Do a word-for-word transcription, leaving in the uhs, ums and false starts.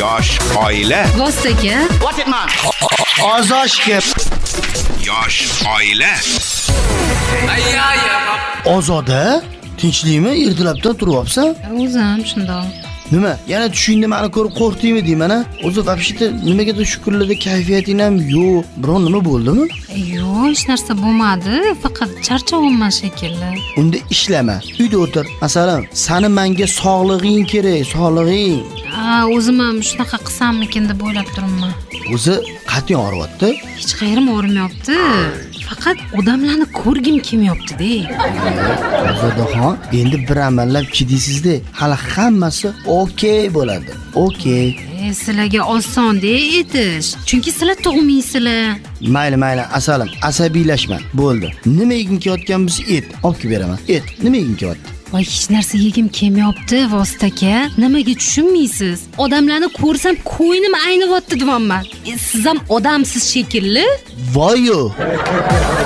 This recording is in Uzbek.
Yosh oila. Vostaka. What it man? Ozoshga. Yosh oila. Ozoda? Tinchlikmi? Ertalabdan turyapsan? O'zim shundoq. Nima? Yana tushingda meni ko'rib qo'rqdingmi deyman-a? O'zi vobshita nimagadir shukrlarda kayfiyating ham yo'q. Biron nima bo'ldimi? Yo'q, hech narsa bo'lmadi, faqat charchavman shekilli. Unda ishlama. Uyda o'tir. Masalan, seni menga sog'lig'ing kerak, sog'lig'ing. Ha, o'zim ham shunaqa qilsammikin deb o'ylab turibman. O'zi qat'iy og'riyapti. Hech qayerim og'rimayapti. Faqat odamlarni ko'rgim kelmayapti-da. Ozodaxon, endi bir amallab chidaysiz-da. Hali hammasi okey bo'ladi. Okey. E, sizlarga oson-da etish. Chunki sizlar tug'maysizlar. Mayli, mayli, asalim, asabiylashma. Bo'ldi. Nima yegim kelayotganimiz et. Olib kelib beraman. Et. Nima yegim kelyapti? Voy, hech narsa yegim kelmayapti, Vostaka. Nimaga tushunmaysiz? Odamlarni ko'rsam ko'ynim aynivyapti deyapman. E, siz ham odamsiz shekilli. Voy-yo.